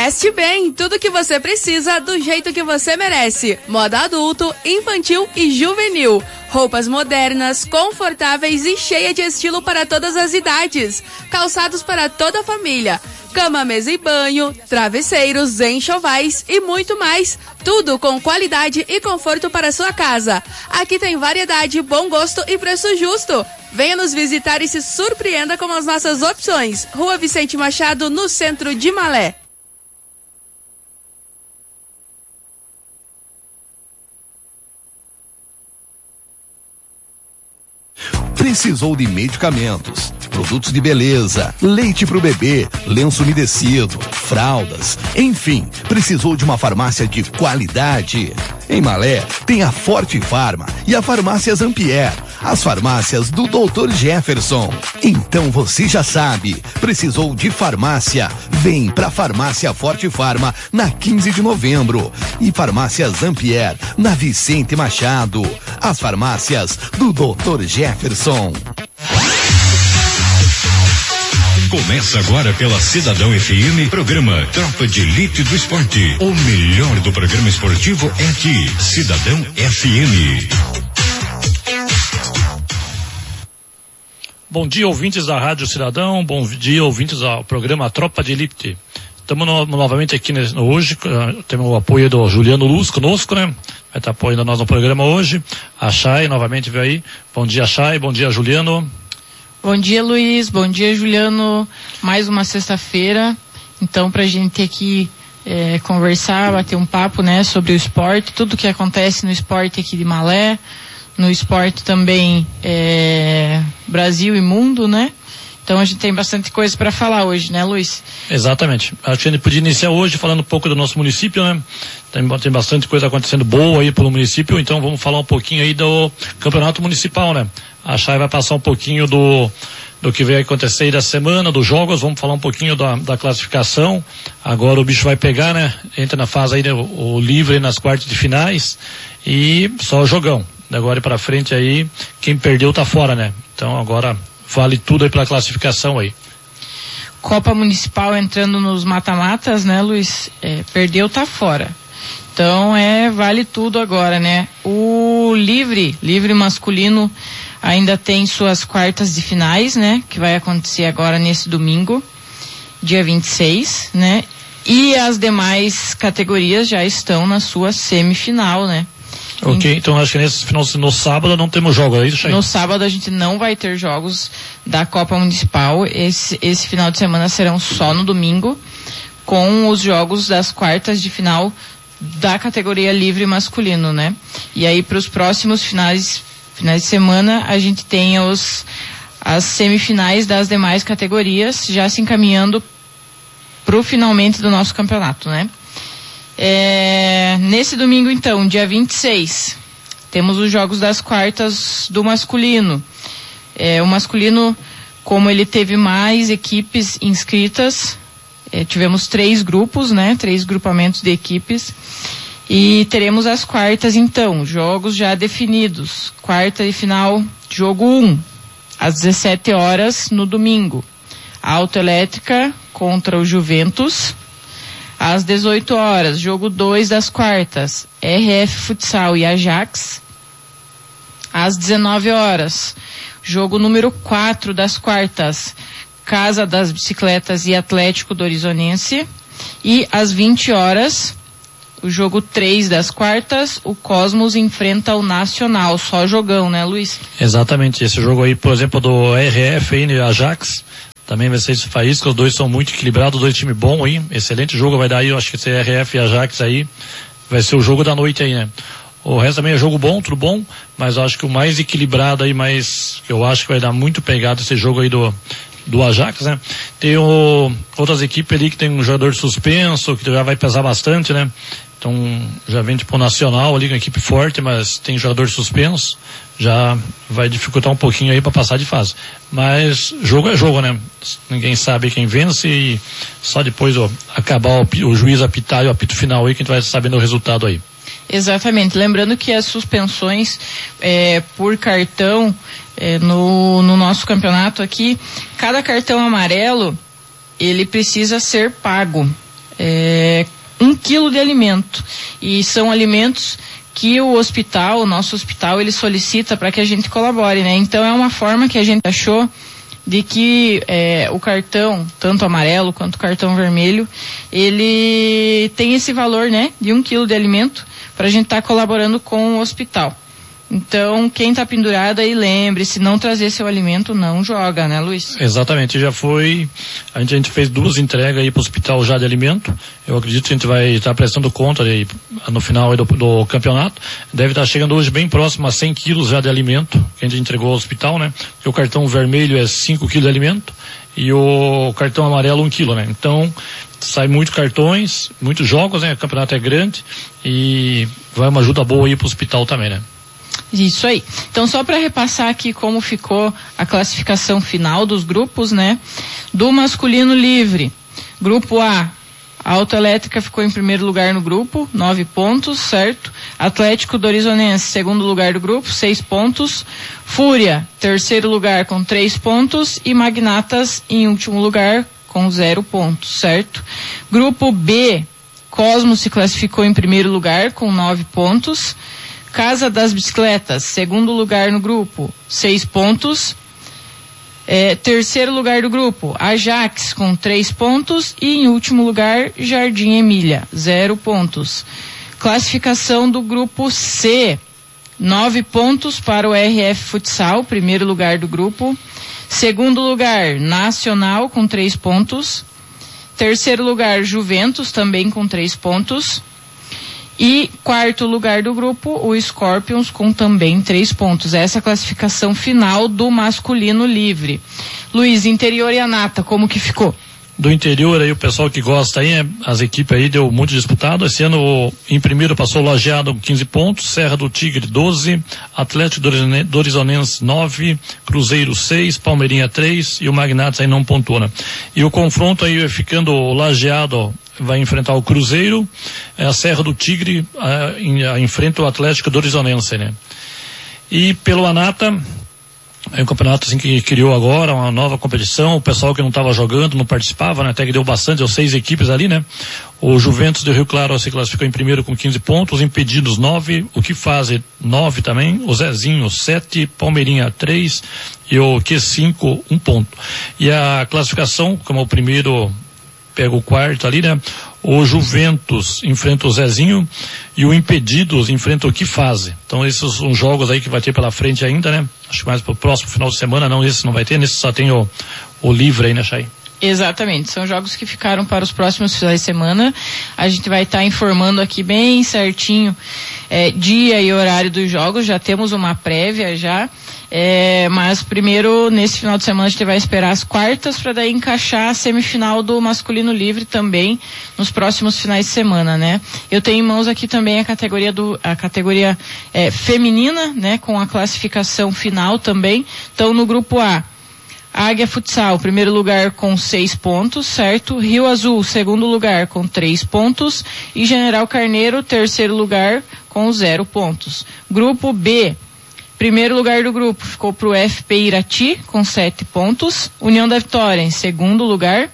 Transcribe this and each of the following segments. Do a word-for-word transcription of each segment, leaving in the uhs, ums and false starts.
Veste bem, tudo que você precisa do jeito que você merece. Moda adulto, infantil e juvenil. Roupas modernas, confortáveis e cheia de estilo para todas as idades. Calçados para toda a família. Cama, mesa e banho, travesseiros, enxovais e muito mais. Tudo com qualidade e conforto para sua casa. Aqui tem variedade, bom gosto e preço justo. Venha nos visitar e se surpreenda com as nossas opções. Rua Vicente Machado, no centro de Malé. Precisou de medicamentos, produtos de beleza, leite pro bebê, lenço umedecido, fraldas, enfim, precisou de uma farmácia de qualidade? Em Malé tem a Forte Farma e a Farmácia Zampier, as farmácias do doutor Jefferson. Então você já sabe, precisou de farmácia? Vem pra Farmácia Forte Farma na quinze de novembro e Farmácia Zampier na Vicente Machado, as farmácias do doutor Jefferson. Começa agora pela Cidadão F M, programa Tropa de Elite do Esporte. O melhor do programa esportivo é aqui, Cidadão F M. Bom dia, ouvintes da Rádio Cidadão, bom dia, ouvintes ao programa Tropa de Elite. Estamos no, novamente aqui né, hoje, uh, temos o apoio do Juliano Luz conosco, né? Vai estar apoiando nós no programa hoje. A Chay novamente veio aí. Bom dia, Chay, bom dia, Juliano. Bom dia, Luiz. Bom dia, Juliano. Mais uma sexta-feira. Então, pra gente aqui é, conversar, bater um papo, né, sobre o esporte, tudo que acontece no esporte aqui de Malé, no esporte também é, Brasil e mundo, né? Então a gente tem bastante coisa para falar hoje, né, Luiz? Exatamente. Acho que a gente podia iniciar hoje falando um pouco do nosso município, né? Tem, tem bastante coisa acontecendo boa aí pelo município, então vamos falar um pouquinho aí do campeonato municipal, né? A Chay vai passar um pouquinho do, do que veio acontecer aí da semana, dos jogos, vamos falar um pouquinho da, da classificação. Agora o bicho vai pegar, né? Entra na fase aí, né, o, o livre nas quartas de finais e só o jogão. Da agora para frente aí, quem perdeu tá fora, né? Então agora vale tudo aí pela classificação aí. Copa Municipal entrando nos mata-matas, né, Luiz? É, perdeu, tá fora. Então, é, vale tudo agora, né? O livre, livre masculino ainda tem suas quartas de finais, né? Que vai acontecer agora nesse domingo, dia vinte e seis, né? E as demais categorias já estão na sua semifinal, né? Ok, então acho que nesse final, no sábado não temos jogos, é isso, Chay? No sábado a gente não vai ter jogos da Copa Municipal, esse, esse final de semana serão só no domingo, com os jogos das quartas de final da categoria livre masculino, né? E aí para os próximos finais, finais de semana a gente tem os, as semifinais das demais categorias já se encaminhando para o finalmente do nosso campeonato, né? É, nesse domingo então, dia vinte e seis, temos os jogos das quartas do masculino. É, o masculino, como ele teve mais equipes inscritas, é, tivemos três grupos, né? Três grupamentos de equipes. E teremos as quartas então, jogos já definidos. Quarta e final, jogo um, às dezessete horas no domingo. Autoelétrica contra o Juventus. Às dezoito horas, jogo dois das quartas, R F Futsal e Ajax. Às dezenove horas, jogo número quatro das quartas, Casa das Bicicletas e Atlético do Horizonense. E às vinte horas, o jogo três das quartas, o Cosmos enfrenta o Nacional. Só jogão, né, Luiz? Exatamente, esse jogo aí, por exemplo, do R F e Ajax, também vai ser isso, faísca, os dois são muito equilibrados, dois times bons aí, excelente jogo vai dar aí, eu acho que esse R F e Ajax aí vai ser o jogo da noite aí, né? O resto também é jogo bom, tudo bom, mas eu acho que o mais equilibrado aí, mais, que eu acho que vai dar muito pegado esse jogo aí do, do Ajax, né? Tem o, outras equipes ali que tem um jogador suspenso, que já vai pesar bastante, né? Então, já vem tipo nacional ali, com uma equipe forte, mas tem jogador suspenso, já vai dificultar um pouquinho aí para passar de fase. Mas jogo é jogo, né? Ninguém sabe quem vence e só depois ó, acabar o, o juiz apitar e o apito final aí que a gente vai sabendo o resultado aí. Exatamente, lembrando que as suspensões é, por cartão é, no, no nosso campeonato aqui, cada cartão amarelo ele precisa ser pago. é, um quilo de alimento. E são alimentos que o hospital, o nosso hospital, ele solicita para que a gente colabore, né? Então é uma forma que a gente achou de que é, o cartão, tanto amarelo quanto o cartão vermelho, ele tem esse valor, né, de um quilo de alimento para a gente estar tá colaborando com o hospital. Então, quem está pendurado aí, lembre, se não trazer seu alimento, não joga, né, Luiz? Exatamente, já foi, a gente, a gente fez duas entregas aí para o hospital já de alimento. Eu acredito que a gente vai estar tá prestando conta aí, no final aí do, do campeonato. Deve estar tá chegando hoje bem próximo a cem quilos já de alimento, que a gente entregou ao hospital, né? Porque o cartão vermelho é cinco quilos de alimento e o cartão amarelo um quilo, né? Então, sai muitos cartões, muitos jogos, né? O campeonato é grande e vai uma ajuda boa aí para o hospital também, né? Isso aí. Então, só para repassar aqui como ficou a classificação final dos grupos, né? Do masculino livre, grupo A, a Autoelétrica ficou em primeiro lugar no grupo, nove pontos, certo? Atlético do Horizonense, segundo lugar do grupo, seis pontos. Fúria, terceiro lugar com três pontos. E Magnatas, em último lugar, com zero pontos, certo? Grupo B, Cosmos se classificou em primeiro lugar com nove pontos. Casa das Bicicletas, segundo lugar no grupo, seis pontos. É, terceiro lugar do grupo, Ajax com três pontos. E em último lugar, Jardim Emília, zero pontos. Classificação do grupo C, nove pontos para o R F Futsal, primeiro lugar do grupo. Segundo lugar, Nacional com três pontos. Terceiro lugar, Juventus, também com três pontos. E quarto lugar do grupo, o Scorpions, com também três pontos. Essa é a classificação final do masculino livre. Luiz, interior e Anata, como que ficou? Do interior aí, o pessoal que gosta aí, as equipes aí deu muito disputado. Esse ano, em primeiro passou o Lajeado com quinze pontos, Serra do Tigre doze, Atlético do Horizonense nove, Cruzeiro seis, Palmeirinha três e o Magnatas aí não pontuou, né? E o confronto aí ficando o Lajeado vai enfrentar o Cruzeiro, a Serra do Tigre a, em, a, enfrenta o Atlético do Horizonense, né? E pelo Anata, é um campeonato assim que criou agora uma nova competição, o pessoal que não estava jogando, não participava, né? Até que deu bastante, deu seis equipes ali, né? O Juventus do Rio Claro se classificou em primeiro com quinze pontos, os Impedidos nove, o Que Faze nove também, o Zezinho sete, Palmeirinha três e o Q cinco um ponto. E a classificação, como o primeiro pega o quarto ali, né? O Juventus enfrenta o Zezinho e o Impedidos enfrenta o Que Faze. Então esses são jogos aí que vai ter pela frente ainda, né? Acho que mais pro próximo final de semana, não, esse não vai ter, nesse só tem o, o livre aí, né, Chay? Exatamente, são jogos que ficaram para os próximos finais de semana. A gente vai estar tá informando aqui bem certinho é, dia e horário dos jogos, já temos uma prévia já, é, mas primeiro nesse final de semana a gente vai esperar as quartas para daí encaixar a semifinal do masculino livre também nos próximos finais de semana, né? Eu tenho em mãos aqui também a categoria do a categoria é, feminina, né, com a classificação final também. Então no grupo A, Águia Futsal, primeiro lugar com seis pontos, certo? Rio Azul, segundo lugar com três pontos. E General Carneiro, terceiro lugar com zero pontos. Grupo B, primeiro lugar do grupo ficou para o F P Irati com sete pontos. União da Vitória em segundo lugar.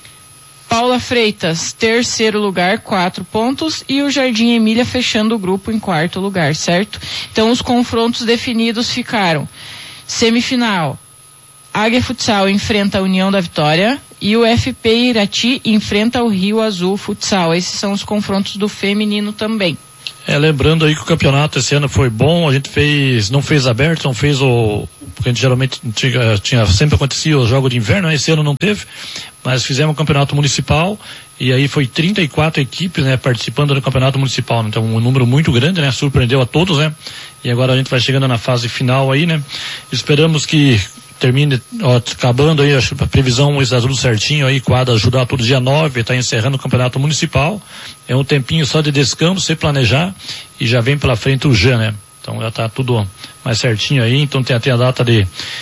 Paula Freitas, terceiro lugar, quatro pontos. E o Jardim Emília fechando o grupo em quarto lugar, certo? Então os confrontos definidos ficaram: semifinal, Águia Futsal enfrenta a União da Vitória e o F P Irati enfrenta o Rio Azul Futsal. Esses são os confrontos do feminino também. É, lembrando aí que o campeonato esse ano foi bom, a gente fez, não fez aberto, não fez o, porque a gente geralmente tinha, tinha sempre acontecia o jogo de inverno, né? Esse ano não teve, mas fizemos o campeonato municipal e aí foi trinta e quatro equipes, né, participando do campeonato municipal, então um número muito grande, né, surpreendeu a todos, né, e agora a gente vai chegando na fase final aí, né, esperamos que termine, ó, acabando aí a previsão, está tudo certinho aí, quadra ajudar tudo dia nove, está encerrando o campeonato municipal, é um tempinho só de descanso, sem planejar, e já vem pela frente o J A N, né, então já está tudo mais certinho aí, então tem até a data de,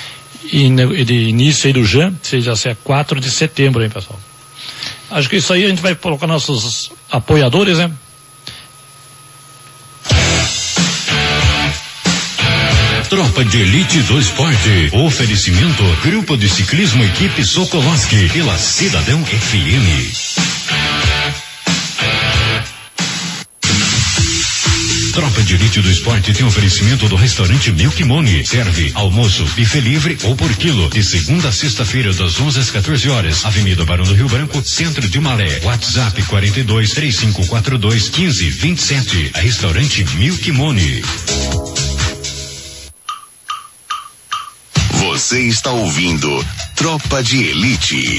de início aí do J A N, seja assim, é quatro de setembro aí, pessoal. Acho que isso aí a gente vai colocar nossos apoiadores, né? Tropa de Elite do Esporte. Oferecimento Grupo de Ciclismo Equipe Sokolowski pela Cidadão F M. Tropa de Elite do Esporte tem oferecimento do restaurante Milk Money. Serve almoço, buffet livre ou por quilo. De segunda a sexta-feira, das onze às quatorze horas. Avenida Barão do Rio Branco, centro de Malé. WhatsApp quarenta e dois, três cinco quatro dois, quinze vinte e sete. Restaurante Milk Money. Você está ouvindo Tropa de Elite.